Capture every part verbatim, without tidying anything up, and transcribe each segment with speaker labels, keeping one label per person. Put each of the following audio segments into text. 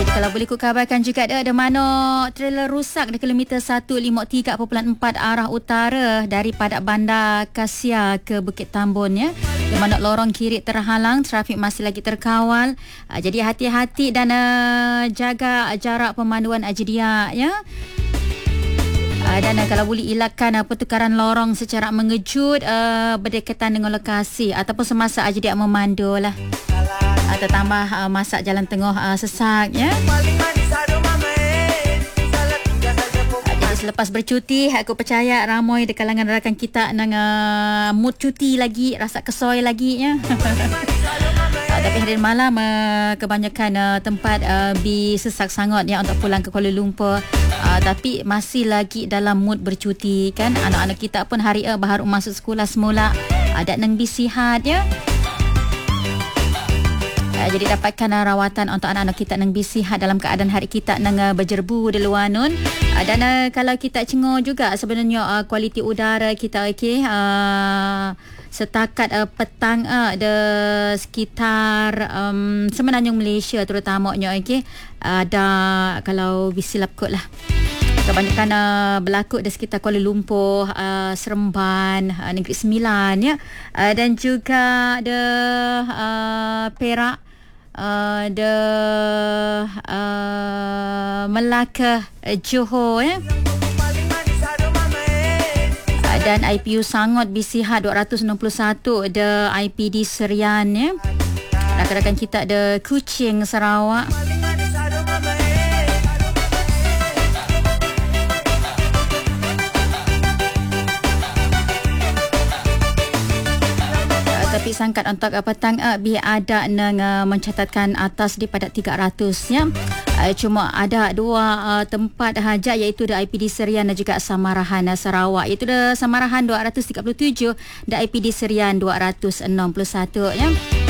Speaker 1: Jadi kalau boleh ku kabarkan juga ada, ada mana trailer rosak di kilometer seratus lima puluh tiga perpuluhan empat arah utara dari Padak Bandar Kasia ke Bukit Tambun ya. Di mana lorong kiri terhalang, trafik masih lagi terkawal. Uh, jadi hati-hati dan uh, jaga jarak pemanduan ajdia ya. Uh, dan uh, kalau boleh elakkan uh, pertukaran lorong secara mengejut uh, berdekatan dengan lokasi ataupun semasa ajdia memandu lah. Atau tambah uh, masak jalan tengah uh, sesak ya. Jadi selepas bercuti, aku percaya ramai di kalangan rakan kita nang uh, mood cuti lagi, rasa kesoi lagi ya. uh, tapi hari malam uh, kebanyakan uh, tempat uh, bi sesak sangat ya untuk pulang ke Kuala Lumpur. Uh, tapi masih lagi dalam mood bercuti kan. Anak-anak kita pun hari uh, baru masuk sekolah semula. Ada uh, nang bi sihat ya. Uh, jadi dapatkan uh, rawatan untuk anak-anak kita yang sihat dalam keadaan hari kita yang uh, berjerbu di luar nun. Uh, dan uh, kalau kita cengok juga sebenarnya uh, kualiti udara kita okey uh, setakat uh, petang uh, de sekitar um, Semenanjung Malaysia terutamanya okey ada uh, kalau bisilap kot lah kebanyakan uh, berlaku di sekitar Kuala Lumpur, uh, Seremban, uh, Negeri Sembilan ya. Uh, dan juga ada uh, Perak, uh, ada uh, Melaka, uh, Johor ya. Uh, dan I P U Sangot Bisihat dua ratus enam puluh satu, ada I P D Serian ya. Rakan-rakan kita ada Kuching Sarawak. Tapi sangkat untuk uh, petang uh, biar ada nang uh, mencatatkan atas di pada tiga ratus ya. Uh, cuma ada dua uh, tempat haja iaitu di I P D Serian dan juga Samarahan uh, Sarawak. Iaitu di Samarahan dua ratus tiga puluh tujuh dan I P D Serian dua ratus enam puluh satu ya.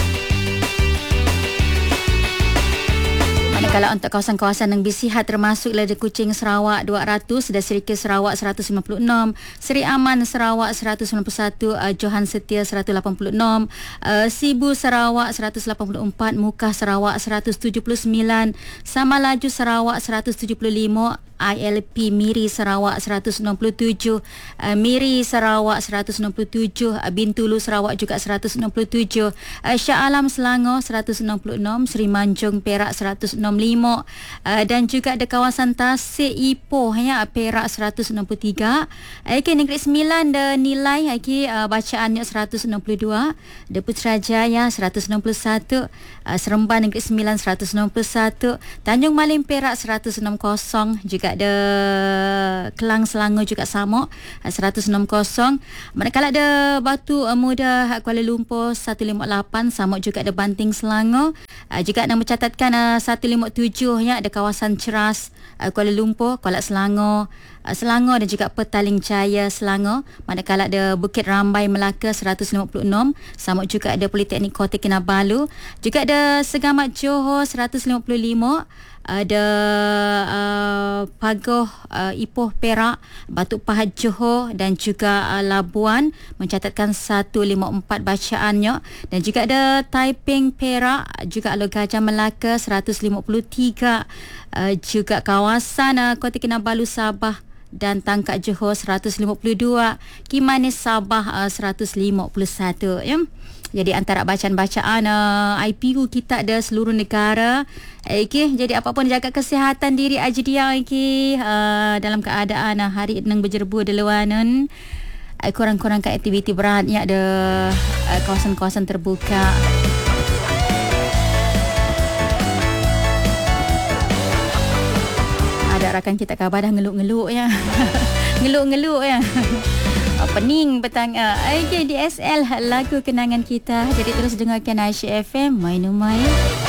Speaker 1: Manakala untuk kawasan-kawasan yang bisihat termasuk Lada Kuching Sarawak dua ratus, dan Serikil Sarawak seratus lima puluh enam, Seri Aman Sarawak seratus sembilan puluh satu, uh, Johan Setia seratus lapan puluh enam, uh, Sibu Sarawak seratus lapan puluh empat, Mukah Sarawak seratus tujuh puluh sembilan, Samalaju Sarawak seratus tujuh puluh lima, I L P Miri Sarawak seratus enam puluh tujuh, uh, Miri Sarawak seratus enam puluh tujuh, uh, Bintulu Sarawak juga seratus enam puluh tujuh, uh, Shah Alam Selangor seratus enam puluh enam, Seri Manjung Perak seratus enam puluh lima, uh, dan juga ada kawasan Tasik Ipoh ya, Perak seratus enam puluh tiga. Okay, Negeri Sembilan ada nilai okay, uh, bacaannya seratus enam puluh dua, ada Putrajaya seratus enam puluh satu, uh, Seremban Negeri Sembilan seratus enam puluh satu, Tanjung Malim Perak seratus enam puluh, juga ada Kelang Selangor juga sama seratus enam puluh. Manakala ada Batu Muda Kuala Lumpur seratus lima puluh lapan, sama juga ada Banting Selangor, juga nak mencatatkan seratus lima puluh tujuh ya, ada kawasan Ceras Kuala Lumpur, Kuala Selangor Selangor dan juga Petaling Jaya Selangor. Manakala ada Bukit Rambai Melaka seratus lima puluh enam, sama juga ada Politeknik Kota Kinabalu, juga ada Segamat Johor seratus lima puluh lima, ada uh, Pagoh uh, Ipoh Perak, Batu Pahat Johor dan juga uh, Labuan mencatatkan seratus lima puluh empat bacaannya, dan juga ada Taiping Perak, juga Alor Gajah Melaka seratus lima puluh tiga, uh, juga kawasan uh, Kota Kinabalu Sabah dan Tangkak Johor seratus lima puluh dua, Kimanis Sabah uh, seratus lima puluh satu ya. Jadi antara bacaan-bacaan uh, I P U kita ada seluruh negara. Okay, jadi apapun jaga kesihatan diri ajdia okay, uh, dalam keadaan uh, hari nang berjerbu di luaran. Uh, kurang-kurangkan aktiviti beratnya ada uh, kawasan-kawasan terbuka. Ada rakan kita khabar dah ngeluk-ngeluk ya. Ngeluk-ngeluk ya. Oh, pening petang. Uh, okay, D S L lagu kenangan kita. Jadi terus dengarkan Aisyah F M. Main Umay.